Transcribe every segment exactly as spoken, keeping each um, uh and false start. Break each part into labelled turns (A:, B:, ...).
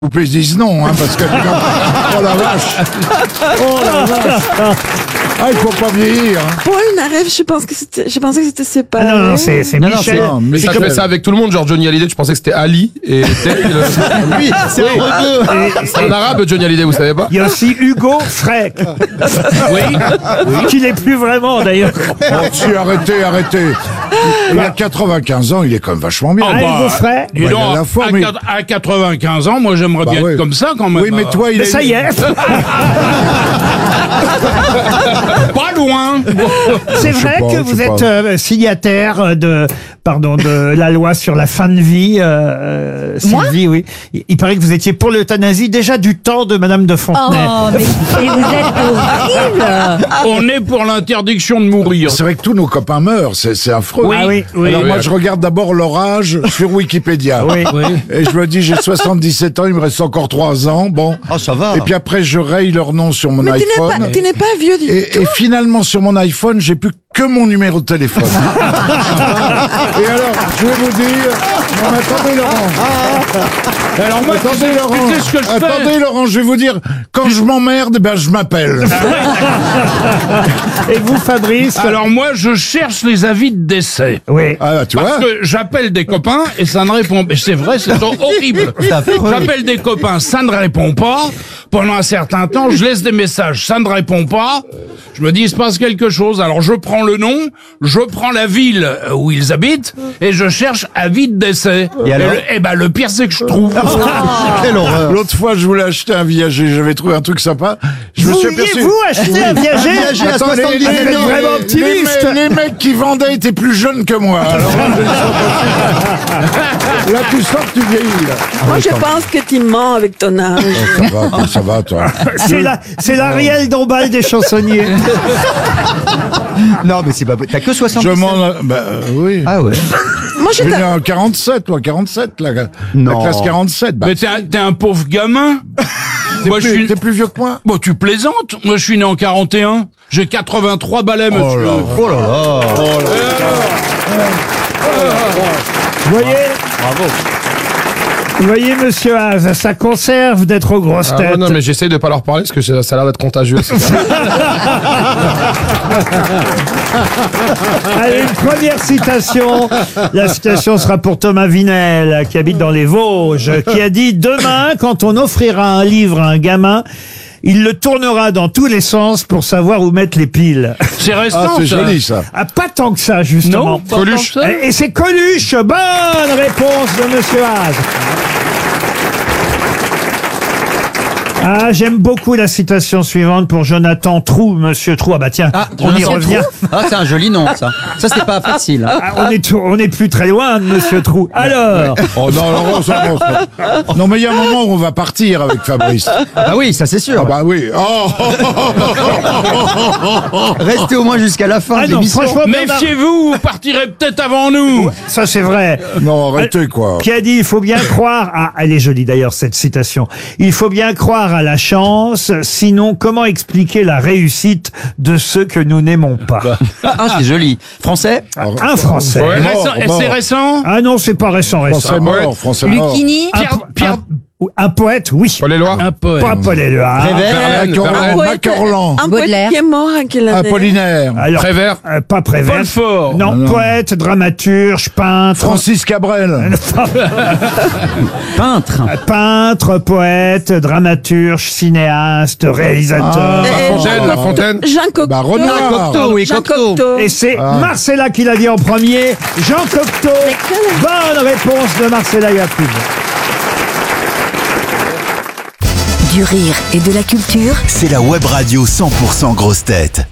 A: Poupées disent non, hein, parce que... Oh la vache. Oh la vache. Ah, il faut pas vieillir. Hein.
B: Paul Naref, je pense que c'était, je pensais que c'était séparé.
C: Ah non, non, c'est, c'est
D: Non, non,
C: Michel.
D: c'est-
A: Non, mais
D: Mais ça
A: comme-
D: fait ça avec tout le monde, genre Johnny Hallyday, je pensais que c'était Ali et Tel- le-
E: Oui, c'est heureux.
C: Et-
D: c'est un arabe Johnny Hallyday, vous savez pas?
C: Il y a aussi Hugo Frey. Oui. oui. Qui n'est plus vraiment d'ailleurs.
A: Oh, si, arrêtez, arrêtez. Il a quatre-vingt-quinze ans, il est quand même vachement bien.
C: Ah, Hugo Frey.
A: Dis donc,
F: à,
A: la forme, il-
F: quatre- à quatre-vingt-quinze ans, moi j'aimerais
A: Bah
F: bien
A: ouais.
F: être comme ça quand même.
A: Oui, mais toi, il
C: Mais
A: est...
C: ça y est.
F: Pas loin.
C: C'est
A: Je sais
C: vrai
A: pas,
C: que
A: je
C: vous
A: sais
C: êtes
A: pas.
C: euh, signataire de, pardon, de la loi sur la fin de vie, euh, Sylvie, oui. Il, il paraît que vous étiez pour l'euthanasie déjà du temps de Madame de Fontenay.
G: Oh, mais, mais vous êtes horrible.
F: On est pour l'interdiction de mourir.
A: C'est vrai que tous nos copains meurent, c'est, c'est affreux.
C: Oui, ah oui, oui.
A: Alors
D: oui.
A: moi, je regarde d'abord leur âge sur Wikipédia.
C: Oui.
A: Et je me dis, j'ai soixante-dix-sept ans, il me reste encore trois ans. Bon.
E: Oh, ça va.
A: Et puis après, je raye leur nom sur mon
B: Mais tu n'es
A: iPhone.
B: pas, tu n'es pas vieux du
A: Et, et finalement, sur mon iPhone, j'ai plus que mon numéro de téléphone. Et alors, je vais vous dire... Non, mais attendez, Laurent.
F: Alors moi,
A: Attendez, Laurent.
F: tu sais ce que je fais
A: Attendez, Laurent, je vais vous dire... Quand je m'emmerde, ben, je m'appelle.
C: Et vous, Fabrice?
F: Alors moi, je cherche les avis de décès.
C: Oui.
A: Ah, tu
F: Parce
A: vois
F: que j'appelle des copains et ça ne répond pas. C'est vrai, c'est horrible. J'appelle des copains, ça ne répond pas. Pendant un certain temps, je laisse des messages, ça ne répond pas. Je me dis, il se passe quelque chose. Alors je prends le nom, je prends la ville où ils habitent et je cherche avis de décès.
E: Et alors
F: le, eh ben, le pire, c'est que je trouve.
E: Quelle horreur.
A: L'autre fois, je voulais acheter un viager. J'avais trouvé un truc sympa. Je me
C: Vous
A: suis aperçu...
C: vouliez-vous acheter un viager?
E: Viager à
A: Attends, les-
E: soixante-dix
A: les- les-
E: ans.
C: vraiment
A: les-
C: optimiste.
A: Les, mecs- les mecs qui vendaient étaient plus jeunes que moi. Alors, là, tu sens que tu vieillis, là.
B: Moi, je pense que tu mens avec ton âge.
A: Ça va, ça va, toi.
C: C'est la, c'est l'Ariel Dombal des chansonniers.
E: Non, mais c'est pas. T'as que
A: Je
E: soixante-dix.
A: m'en... Bah, euh, oui.
E: Ah ouais.
B: Moi,
A: Je
B: je
A: suis
B: t'a-
A: né en quarante-sept, toi, quarante-sept, la, la
E: Non.
A: classe quarante-sept. Bah,
F: Mais t'es un, t'es un pauvre gamin. Moi, je
A: plus-
F: suis...
A: T'es plus vieux que moi?
F: Bon, tu plaisantes. Moi, je suis né en quarante et un. J'ai quatre-vingt-trois balais, monsieur.
E: Oh là là.
C: Vous voyez?
E: Bravo.
C: Vous voyez, monsieur Haas, ça conserve d'être aux grosses
D: Ah,
C: têtes.
D: ouais, non, mais j'essaye de pas leur parler parce que ça ça a l'air d'être contagieux. c'est ça.
C: Allez, une première citation. La citation sera pour Thomas Vinel, qui habite dans les Vosges, qui a dit « Demain, quand on offrira un livre à un gamin, il le tournera dans tous les sens pour savoir où mettre les piles.
F: C'est récent,
A: Ah, c'est
F: ça.
A: joli, ça. »
C: Ah, pas tant que ça, justement.
F: Non, pas
D: Coluche.
F: tant que ça.
C: Et et c'est Coluche. Bonne réponse de monsieur Haas. Ah, j'aime beaucoup la citation suivante pour Jonathan Trou, monsieur Trou. Ah bah tiens,
E: Ah,
C: on y
E: Jonathan
C: revient.
E: Trou. Ah, c'est un joli nom, ça. Ça, c'est pas facile. hein.
C: Ah, on est tout- on est plus très loin de monsieur Trou. Alors,
A: Oh non, Laurent, ça avance pas. Non, mais il y a un moment où on va partir avec Fabrice.
E: Ah oui, ça c'est
A: Ah
E: sûr.
A: bah oui. Oh
E: Restez au moins jusqu'à la fin
C: ah
E: de
C: non,
E: l'émission.
C: franchement, Bernard-
F: Méfiez-vous, vous partirez peut-être avant nous.
C: ça c'est vrai.
A: Non, arrêtez, quoi.
C: Qui a dit, il faut bien croire à, elle est jolie d'ailleurs cette citation, il faut bien croire à la chance, sinon comment expliquer la réussite de ceux que nous n'aimons pas?
E: Ah, c'est joli. Français.
C: Un Français.
F: Ouais,
A: Mort,
F: récent- et
A: mort.
F: c'est récent.
C: Ah non, c'est pas récent, récent.
A: Français mort, français mort.
G: Lucchini.
C: Un,
F: Pierre-
C: po-
F: Pierre-
C: un- un poète, oui.
D: Paul Éluard.
F: Un poème.
C: Pas Paul Éluard.
E: Prévert.
A: Macorlan,
B: poète-
A: Macorlan,
B: un poète
G: Baudelaire.
B: qui est mort à quelle année?
A: Apollinaire,
C: Alors,
D: Prévert.
C: euh, pas Prévert.
F: Paul Fort.
C: Non,
A: Non.
C: poète, dramaturge, peintre.
A: Francis Cabrel.
E: Peintre.
C: Peintre, poète, dramaturge, cinéaste, réalisateur.
A: Ah.
F: Euh,
D: La Fontaine, La Fontaine.
B: Jean Cocteau.
A: Bah, Renard.
E: Cocteau, oui,
B: Jean
E: Cocteau.
B: Cocteau.
C: Et c'est
A: Ah.
C: Marcella qui l'a dit en premier. Jean Cocteau.
B: Mais quel-
C: Bonne réponse de Marcella Yacoub.
H: Du rire et de la culture.
I: C'est la web radio cent pour cent grosse tête.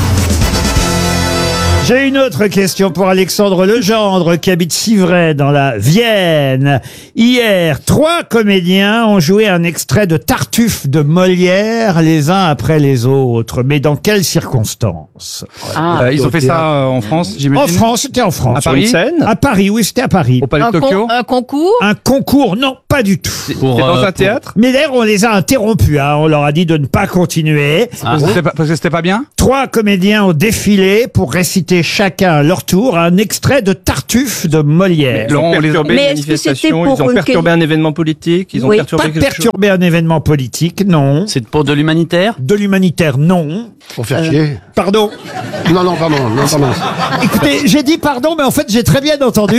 C: J'ai une autre question pour Alexandre Legendre qui habite Civray dans la Vienne. Hier, trois comédiens ont joué un extrait de Tartuffe de Molière les uns après les autres. Mais dans quelles circonstances?
J: Euh, ils ont fait ça euh, en France,
C: En
J: j'imagine.
C: France, c'était en France.
J: À Paris.
C: oui. À Paris, oui, c'était à Paris.
J: Au Palais
G: Un,
J: de Tokyo.
G: con- un concours.
C: Un concours, non, pas du tout.
J: Pour, dans un théâtre.
C: Mais d'ailleurs, on les a interrompus. Hein. On leur a dit de ne pas continuer.
J: Parce que c'était pas- parce que c'était pas bien.
C: Trois comédiens ont défilé pour réciter réciter chacun à leur tour un extrait de Tartuffe de Molière.
J: Laurent, on les a
G: Mais est-ce que c'était
J: manifestations,
G: pour
J: ils ont
G: une-
J: perturbé un événement politique, ils ont
G: Oui.
J: perturbé
C: Pas
J: quelque chose.
C: perturber un événement politique, non.
E: C'est pour de l'humanitaire?
C: De l'humanitaire, non.
A: Pour faire chier.
C: Pardon.
A: Non, non, pardon, non, pardon.
C: Écoutez, j'ai dit pardon, mais en fait, j'ai très bien entendu.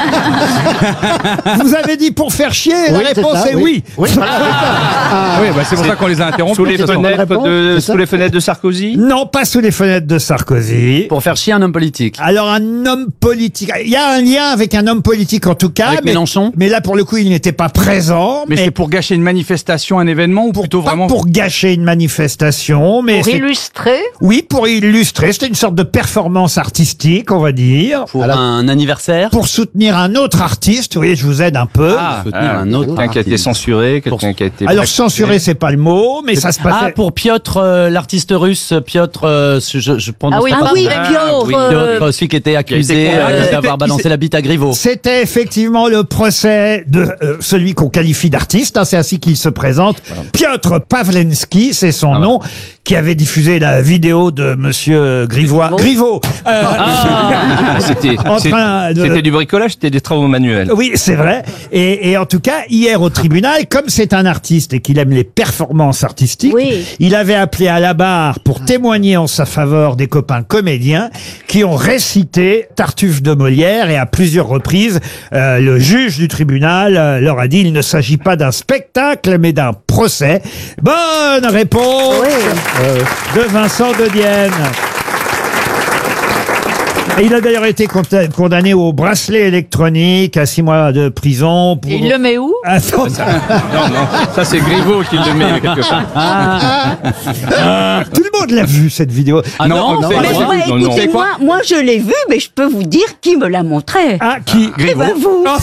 C: Vous avez dit pour faire chier, et la
A: Oui, c'est
C: réponse
A: ça,
C: est oui.
A: Oui,
J: Ah oui, bah c'est pour ça qu'on les a interrompus. Sous les,
A: c'est ça.
J: fenêtres
A: Réponse,
J: de,
A: c'est ça
J: sous les fenêtres de Sarkozy.
C: Non, pas sous les fenêtres de Sarkozy.
E: Pour faire chier un homme politique.
C: Alors, un homme politique. Il y a un lien avec un homme politique, en tout cas.
E: Avec
C: mais,
E: Mélenchon
C: mais là, pour le coup, il n'était pas présent.
J: Mais, c'est pour gâcher une manifestation, un événement, ou plutôt
C: pas
J: vraiment
C: pour gâcher une manifestation, mais
G: Pour
C: c'est-
G: illustrer.
C: oui, pour illustrer. C'était une sorte de performance artistique, on va dire.
E: Pour un anniversaire.
C: Pour soutenir un autre artiste. Vous voyez, je vous aide un peu.
J: Ah,
E: Soutenir un autre
J: quelqu'un qui a été
E: artiste.
J: censuré, quelqu'un qui a été.
C: Alors, censuré, c'est pas le mot, mais ça se passait.
E: Ah, pour Piotr, euh, l'artiste russe, Piotr, euh, je, je prononce
G: Ah oui,
E: pas
G: ah oui,
E: bien.
G: Piotr,
E: Oui,
G: euh,
E: Piotr, celui qui était accusé
J: condamné.
E: euh,
C: C'était-
E: d'avoir balancé
C: il-
E: la bite à Griveaux.
C: C'était effectivement le procès de euh, celui qu'on qualifie d'artiste, hein, c'est ainsi qu'il se présente. Piotr Pawlenski, c'est son nom, qui avait diffusé la vidéo de Monsieur Grivois. Griveaux. euh,
J: Ah, C'était
C: En
J: c'est-
C: train de-
J: c'était du bricolage, c'était des travaux manuels.
C: Oui, c'est vrai. Et, et en tout cas, hier au tribunal, comme c'est un artiste et qu'il aime les performances artistiques,
G: Oui.
C: il avait appelé à la barre pour témoigner en sa faveur des copains comédiens qui ont récité Tartuffe de Molière, et à plusieurs reprises, euh, le juge du tribunal euh, leur a dit il ne s'agit pas d'un spectacle mais d'un procès. Bonne réponse de Vincent de Dienne. Et il a d'ailleurs été conta- condamné au bracelet électronique, à six mois de prison. Pour...
G: Et il le met où
C: Attends.
J: Non, non, ça c'est Griveaux qui le met quelque part.
C: Tout le monde l'a vu, cette vidéo.
E: Ah non,
J: non,
E: c'est
J: mais
E: vrai.
J: moi,
G: Bah,
J: non, non.
G: écoutez, moi, moi je l'ai vu, mais je peux vous dire qui me l'a montré.
C: Ah, qui
G: Eh ben vous.
C: Oh,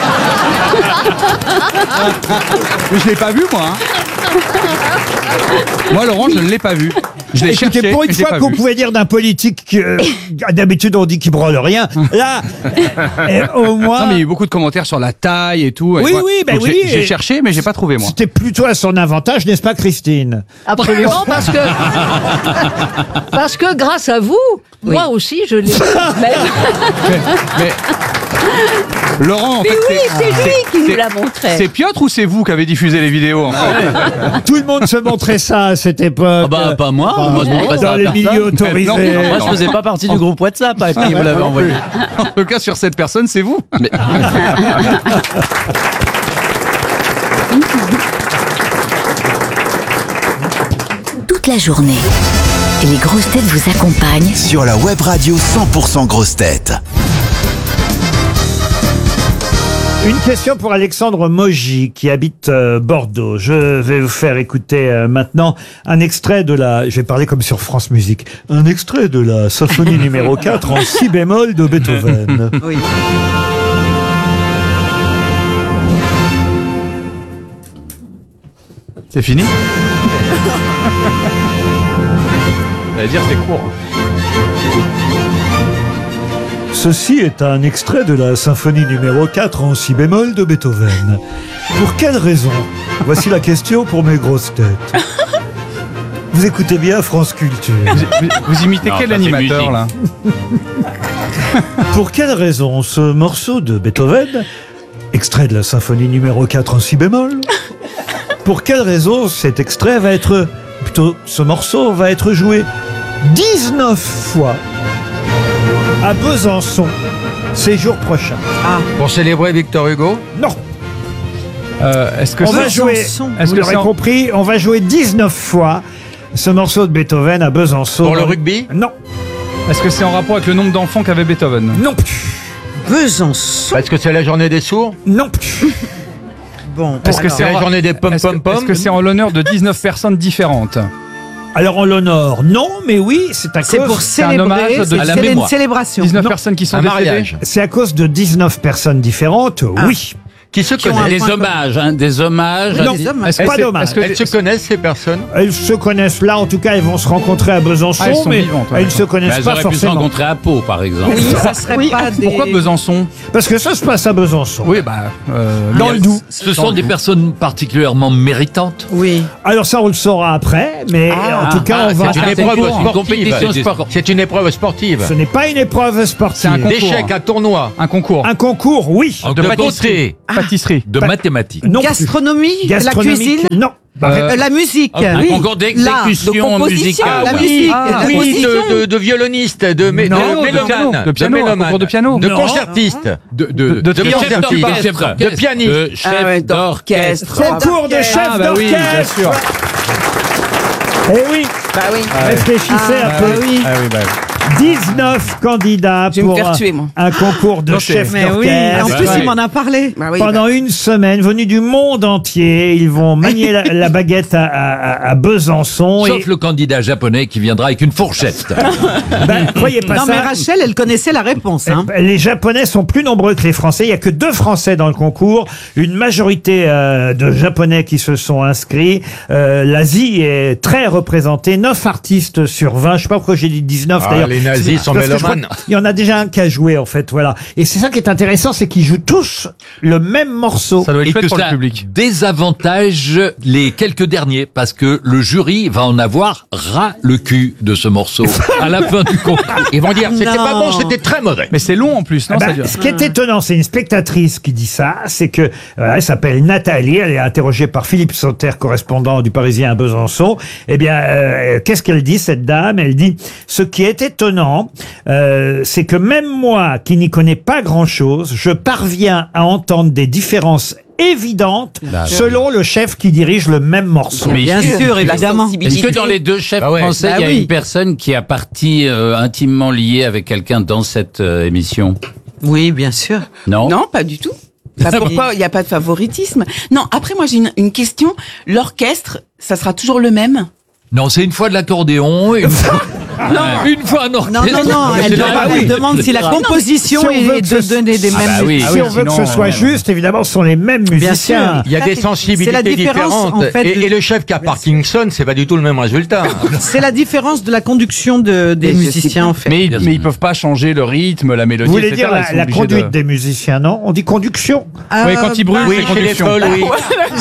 J: Mais je l'ai pas vu, moi. hein. Moi, Laurent, je ne l'ai pas vu. Je l'ai
C: Écoutez,
J: cherché,
C: pour
J: mais
C: une
J: je l'ai
C: fois
J: pas
C: qu'on
J: vu.
C: pouvait dire d'un politique que euh, d'habitude on dit qu'il branle rien, là, euh, au moins,
J: Non, mais il y a eu beaucoup de commentaires sur la taille et tout. et
C: Oui,
J: moi-
C: oui, ben
J: donc
C: oui,
J: j'ai- J'ai
C: et-
J: cherché, mais j'ai pas trouvé, moi.
C: c'était plutôt à son avantage, n'est-ce pas, Christine?
G: Absolument, parce que parce que grâce à vous, moi aussi je l'ai vu. Mais,
J: Mais Laurent, en
G: mais
J: fait,
G: oui, c'est lui qui nous
J: c'est-
G: l'a montré.
J: c'est Piotr ou c'est vous qui avez diffusé les vidéos en fait
C: Tout le monde se montrait ça à cette époque.
E: Ah bah, pas moi. Moi, je montrais ça
C: dans
E: à
C: les
E: personne.
C: milieux autorisés.
J: Non,
E: Moi, je faisais pas partie du groupe WhatsApp à qui vous l'avez envoyé.
J: En tout cas, sur cette personne, c'est vous. Mais-
H: Toute la journée, les grosses têtes vous accompagnent
I: Sur la web radio cent pour cent grosses têtes.
C: Une question pour Alexandre Mogy qui habite euh, Bordeaux. Je vais vous faire écouter euh, maintenant un extrait de la... Je vais parler comme sur France Musique. Un extrait de la symphonie numéro quatre en si bémol de Beethoven.
J: C'est fini Ça veut dire c'est court.
C: Ceci est un extrait de la symphonie numéro quatre en si bémol de Beethoven. Pour quelle raison? Voici la question pour mes grosses têtes. Vous écoutez bien France Culture.
J: Vous, vous imitez
F: Non,
J: quel
F: ça, c'est
J: animateur
F: musique.
J: là
C: Pour quelle raison ce morceau de Beethoven, extrait de la symphonie numéro quatre en si bémol, pour quelle raison cet extrait va être, plutôt ce morceau va être joué dix-neuf fois à Besançon ces jours prochains?
D: Pour célébrer Victor Hugo.
C: Non,
J: euh, Est-ce que
C: on va
J: c'est
C: jouer,
J: Est-ce
C: vous
J: que
C: l'aurez
J: c'est en-
C: compris, on va jouer dix-neuf fois ce morceau de Beethoven à Besançon.
D: Pour le rugby.
C: Non,
J: Est-ce que c'est en rapport avec le nombre d'enfants qu'avait Beethoven?
C: non plus,
K: Besançon.
D: Est-ce que c'est la journée des sourds?
C: non plus.
K: Bon,
J: Est-ce que
K: alors,
J: c'est
D: la
J: en...
D: journée des
J: Est-ce que
D: pom-pom-pom?
J: est-ce que c'est en l'honneur de dix-neuf personnes différentes?
C: Alors en l'honneur, non, mais oui, c'est à
K: c'est
C: cause...
K: pour
J: un hommage
K: célébrer,
J: de-
K: c'est
J: à la
K: c'est une
J: mémoire.
K: célébration.
J: dix-neuf
C: Non.
J: personnes qui sont
D: Un
J: décédées?
D: mariage.
C: C'est à cause de dix-neuf personnes différentes, oui.
L: qui se
K: Qui ont
L: connaissent.
K: un
E: Des
K: point
E: hommages, hein, des hommages. à
C: Non,
K: des hommes.
C: est-ce pas
J: Est-ce-
C: dommage.
J: est-ce que-
L: Elles se connaissent, ces personnes?
C: Elles se connaissent là, en tout cas, elles vont se rencontrer à Besançon,
J: Ah, elles sont
C: mais
J: vivantes, ouais,
C: elles ne se
E: Mais
C: connaissent
E: elles
C: pas
E: auraient pu se
C: forcément.
E: rencontrer à Pau, par exemple.
K: Oui, ça serait pas des...
J: Pourquoi Besançon?
C: Parce que ça se passe à Besançon.
J: Oui, bah. euh,
C: Dans le Doubs.
M: Ce sont des personnes particulièrement méritantes.
K: Oui.
C: Alors ça, on le saura après, mais
K: Ah.
C: en tout cas,
L: Ah,
C: on va...
L: c'est une
E: Ah,
L: épreuve
E: c'est une
L: sportive.
E: compétition sportive.
L: C'est une épreuve sportive.
C: Ce n'est pas une épreuve sportive.
J: C'est un concours.
L: D'échecs, un tournoi.
J: Un concours.
C: Un concours, oui.
M: En
L: De pâtisserie.
J: Pâtisserie.
M: De mathématiques.
C: Non plus.
K: Gastronomie,
C: Gastronomique,
K: la cuisine,
C: non.
K: Euh, la musique.
E: Un
K: Oui.
E: concours d'exécution musicale.
K: La
E: ouais.
K: musique,
L: Ah,
K: la
L: oui,
K: composition.
L: de, de, de violoniste, de, mé-
C: Non,
L: de
C: de
L: mélomane,
J: piano, de piano, un
L: mélomane,
J: concours de piano.
L: de
C: Non.
L: concertiste,
J: De, de,
L: de
E: Chef
L: concertiste,
E: d'orchestre.
L: de pianiste.
E: De chef
B: Ah ouais,
E: d'orchestre.
C: Concours de chef
J: Ah, bah oui, bien
C: d'orchestre.
J: sûr.
C: Eh oui,
B: Bah oui.
C: réfléchissez
K: Ah,
C: un
K: bah
C: peu.
K: oui.
J: Ah oui, bah.
C: dix-neuf candidats
B: Je vais me
C: pour
B: faire
C: un,
B: tuer, moi.
C: un concours de
J: Non, c'est-
C: chef
K: Mais oui, en
C: d'orchestre.
K: plus,
E: ouais.
K: il m'en a parlé.
B: Bah oui.
C: Pendant une semaine, venus du monde entier, ils vont manier la, la baguette à, à- à Besançon.
M: Sauf
C: et,
M: le candidat japonais qui viendra avec une fourchette.
C: ben, croyez pas
K: Non,
C: ça.
K: mais Rachel, elle connaissait la réponse. Hein.
C: Eh, Les Japonais sont plus nombreux que les Français. Il y a que deux Français dans le concours. Une majorité euh, de Japonais qui se sont inscrits. Euh, L'Asie est très représentée. Neuf artistes sur vingt. Je sais pas pourquoi j'ai dit dix-neuf
L: Ah,
C: d'ailleurs.
L: les nazis
C: C'est-
L: sont
C: parce que je crois
L: mélomanes.
C: qu'il y en a déjà un qui a joué en fait. Voilà. Et c'est ça qui est intéressant, c'est qu'ils jouent tous le même morceau.
J: Ça doit être
M: Et
J: chouette
M: que
J: pour
M: ça
J: le public.
M: désavantage les quelques derniers parce que le jury va en avoir ras le cul de ce morceau à la fin du concours.
L: Ils vont dire, c'était
K: Non.
L: pas bon, c'était très mauvais.
J: Mais c'est long en plus, non
C: Ah
J: ça
C: ben,
J: dure.
C: ce qui est étonnant, c'est une spectatrice qui dit ça, c'est que voilà, elle s'appelle Nathalie, elle est interrogée par Philippe Sauter, correspondant du Parisien à Besançon. Eh bien, euh, qu'est-ce qu'elle dit, cette dame? Elle dit, ce qui est étonnant, euh, c'est que même moi, qui n'y connais pas grand-chose, je parviens à entendre des différences évidentes selon le chef qui dirige le même morceau.
E: Mais
K: Bien sûr,
B: La
K: évidemment.
E: Est-ce
B: sensibilité.
E: que dans les deux chefs
L: Bah ouais.
E: français,
K: Bah
E: il y a
K: oui.
E: une personne qui a partie euh, intimement liée avec quelqu'un dans cette euh, émission?
K: Oui, bien sûr.
E: Non.
B: Non, pas du tout. Bah, pourquoi il n'y a pas de favoritisme? Non, après moi j'ai une, une question. L'orchestre, ça sera toujours le même?
M: Non, c'est une fois de l'accordéon, une fois, une fois un
K: Non,
M: orchestre.
K: non, non, elle,
E: c'est
K: demande-
E: vrai,
K: elle
E: oui.
K: demande si la composition
C: Si on veut
K: est
C: que
K: de
C: ce-
K: donner des
E: Ah
K: mêmes
E: bah oui.
K: musiques.
C: Si
J: oui,
C: on veut que
J: sinon,
C: ce soit
J: euh,
C: juste, évidemment, ce sont les mêmes
K: Bien
C: musiciens.
K: sûr.
L: Il y a
K: Ça,
L: des
K: c'est-
L: sensibilités
K: c'est la différence,
L: différentes.
K: en fait,
L: et,
K: de-
L: et le chef qui a Parkinson, c'est pas du tout le même résultat.
K: C'est la différence de la conduction de, des
B: Mais je
K: musiciens, en fait.
J: Mais, ils- mais ils peuvent pas changer le rythme, la mélodie,
C: Vous voulez
J: et cetera.
C: dire
J: Ils
C: la,
J: sont
C: la
J: obligés
C: conduite
J: de-
C: des musiciens, non? On dit conduction.
J: Oui, quand ils brûlent,
K: bah,
L: Oui,
J: c'est
L: chez les
J: conduction.
L: folles, oui.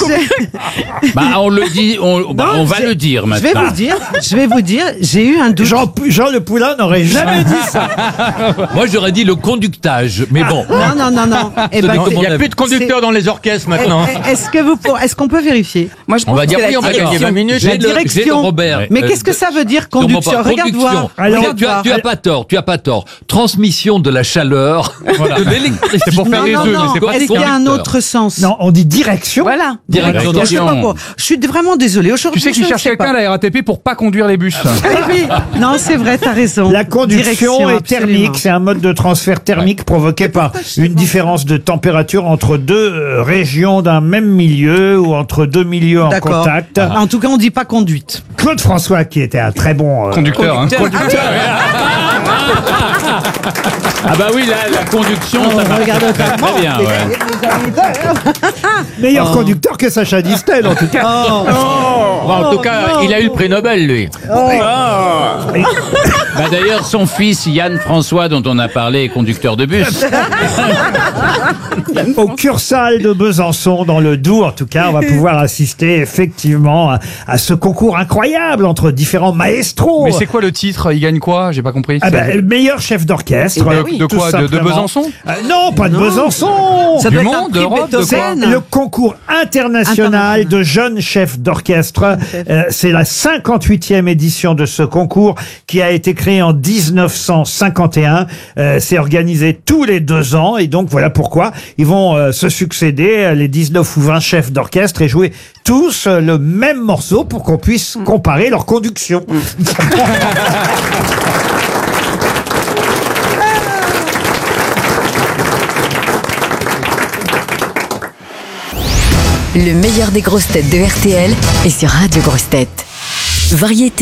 K: j'ai-
E: Bah, on le dit, on, bah,
K: Non,
E: on va
K: j'ai-
E: le dire
K: Je vais
E: maintenant.
K: vous dire, je vais vous dire, j'ai eu un doute.
C: Jean, Jean Le Poulain n'aurait jamais dit ça.
M: Moi, j'aurais dit le conductage, mais bon.
K: Non, non, non, non. Eh ben,
L: Non, il n'y a
M: c'est-
L: plus de conducteurs dans les orchestres maintenant.
K: Eh, Est-ce que vous, pour- est-ce qu'on peut vérifier?
B: Moi je
L: On
B: pense
L: va
B: que
L: dire
B: c'est
L: oui,
B: la
L: on va
B: direction.
L: gagner vingt minutes.
M: J'ai
K: La
M: le- j'ai le
K: direction.
M: Robert.
K: Mais
M: Euh,
K: qu'est-ce que ça veut dire
M: Non,
K: conduction?
M: pas
K: Regarde
M: conduction.
K: voir.
C: Alors,
K: Regarde
M: tu, as,
K: voir.
M: tu as pas tort, tu as pas tort. Transmission de la chaleur, de l'électricité.
J: C'est pour faire
K: Non,
J: des
K: non,
J: œufs, mais
K: non.
J: c'est pas
K: Est-ce qu'il y a un autre sens?
C: Non, on dit direction.
B: Voilà.
E: Direction.
K: Je sais pas quoi. Je suis vraiment désolée.
J: Tu
K: Aujourd'hui,
J: sais qu'ils
K: je ne
J: cherchent
K: sais
J: quelqu'un
K: pas.
J: à la R A T P pour pas conduire les bus.
K: Eh oui. Non, c'est vrai, t'as raison.
C: La conduction
K: Direction,
C: est
K: absolument.
C: thermique, c'est un mode de transfert thermique provoqué par une différence de température entre deux euh, régions d'un même milieu ou entre deux milieux en
K: D'accord.
C: contact.
K: En tout cas, on dit pas conduite.
C: Claude François, qui était un très bon euh,
J: Conducteur, hein.
E: Ah bah oui, là, la conduction, ça marche
K: regarde
E: très, très bien. Ouais.
C: meilleur conducteur que Sacha Distel, en tout cas.
L: Bon, en tout cas, il a eu le prix Nobel, lui.
E: Bah d'ailleurs, son fils Yann François, dont on a parlé, est conducteur de bus.
C: Au Cursal de Besançon, dans le Doubs, en tout cas, on va pouvoir assister effectivement à, à ce concours incroyable entre différents maestros.
J: Mais c'est quoi le titre? Il gagne quoi? J'ai pas compris.
C: Ah ben,
J: C'est-
C: le meilleur chef d'orchestre.
B: Eh ben
C: euh,
B: oui.
J: De
C: tout
J: quoi? De- de
C: simplement.
J: Besançon
C: Euh, Non, pas de
K: Non.
C: Besançon.
K: Ça
J: Du
K: doit être un
J: monde,
K: prix
J: d'Europe, de quoi
K: Beethoven.
C: C'est le concours international de jeunes chefs d'orchestre. Euh, c'est la cinquante-huitième édition de ce concours qui a été créé en dix-neuf cent cinquante et un. Euh, c'est organisé tous les deux ans et donc voilà pourquoi ils vont euh, se succéder euh, les dix-neuf ou vingt chefs d'orchestre et jouer tous euh, le même morceau pour qu'on puisse comparer leur conduction.
H: Le meilleur des grosses têtes de R T L est sur Radio Grosses Têtes. Variété.